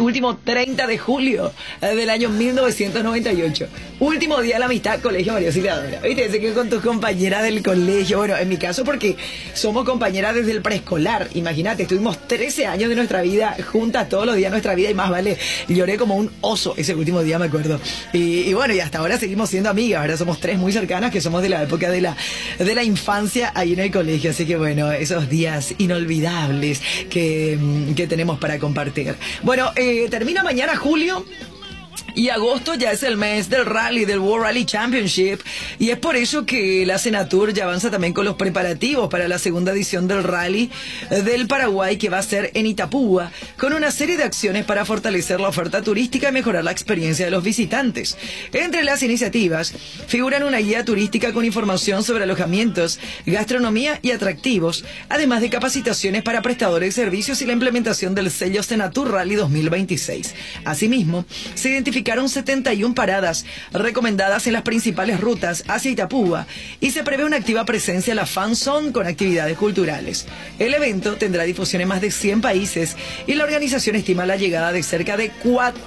último 30 de julio del año 1998. Último día de la amistad, Colegio María Auxiliadora. ¿Viste? Sé que con tus compañeras del colegio, bueno, en mi caso porque somos compañeras desde el preescolar. Imagínate, estuvimos 13 años de nuestra vida juntas todos los días de nuestra vida y más vale, lloré como un oso ese último día, me acuerdo. Y bueno, y hasta ahora seguimos siendo amigas, ¿verdad? Somos tres muy cercanas que somos de la época de la infancia ahí en el colegio. Así que bueno, esos días inolvidables que tenemos para compartir. Bueno, termina mañana julio. Y agosto ya es el mes del rally, del World Rally Championship, y es por eso que la Senatur ya avanza también con los preparativos para la segunda edición del rally del Paraguay, que va a ser en Itapúa, con una serie de acciones para fortalecer la oferta turística y mejorar la experiencia de los visitantes. Entre las iniciativas figuran una guía turística con información sobre alojamientos, gastronomía y atractivos, además de capacitaciones para prestadores de servicios y la implementación del sello Senatur Rally 2026. Asimismo, se identificaron 71 paradas recomendadas en las principales rutas hacia Itapúa y se prevé una activa presencia en la Fan Zone con actividades culturales. El evento tendrá difusión en más de 100 países y la organización estima la llegada de cerca de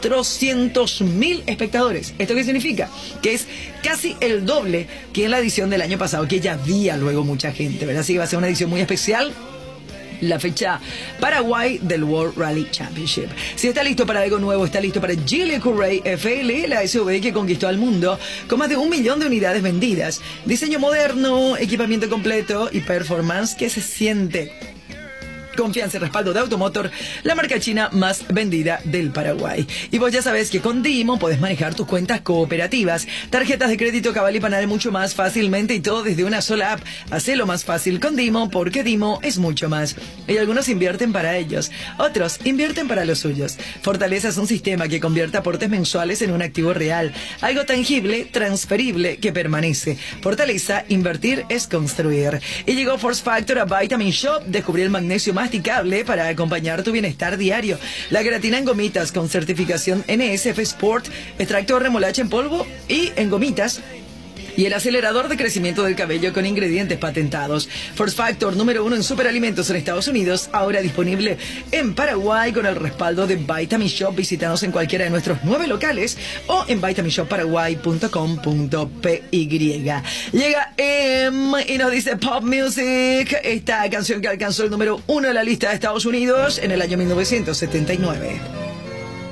400.000 espectadores. ¿Esto qué significa? Que es casi el doble que en la edición del año pasado, que ya había luego mucha gente, ¿verdad? Así que va a ser una edición muy especial. La fecha Paraguay del World Rally Championship. Si está listo para algo nuevo, está listo para Geely Courage FL, la SUV que conquistó al mundo con más de 1 millón de unidades vendidas. Diseño moderno, equipamiento completo y performance que se siente. Confianza y respaldo de Automotor, la marca china más vendida del Paraguay. Y vos ya sabés que con Dimo podés manejar tus cuentas cooperativas, tarjetas de crédito, Cabal y Panal mucho más fácilmente y todo desde una sola app. Hacelo más fácil con Dimo porque Dimo es mucho más. Y algunos invierten para ellos, otros invierten para los suyos. Fortaleza es un sistema que convierte aportes mensuales en un activo real, algo tangible, transferible, que permanece. Fortaleza, invertir es construir. Y llegó Force Factor a Vitamin Shop, descubrí el magnesio masticable para acompañar tu bienestar diario. La creatina en gomitas con certificación NSF Sport, extracto de remolacha en polvo y en gomitas. Y el acelerador de crecimiento del cabello con ingredientes patentados. Force Factor número 1 en superalimentos en Estados Unidos, ahora disponible en Paraguay con el respaldo de Vitamin Shop. Visítanos en cualquiera de nuestros 9 locales o en vitaminshopparaguay.com.py. Llega y nos dice Pop Music, esta canción que alcanzó el número 1 de la lista de Estados Unidos en el año 1979.